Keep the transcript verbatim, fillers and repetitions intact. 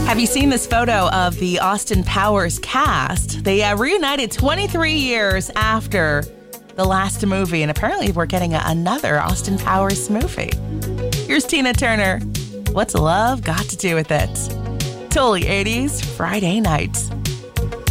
Have you seen this photo of the Austin Powers cast? They uh, reunited twenty-three years after the last movie, and apparently we're getting a- another Austin Powers movie. Here's Tina Turner. What's love got to do with it? Totally eighties Friday night.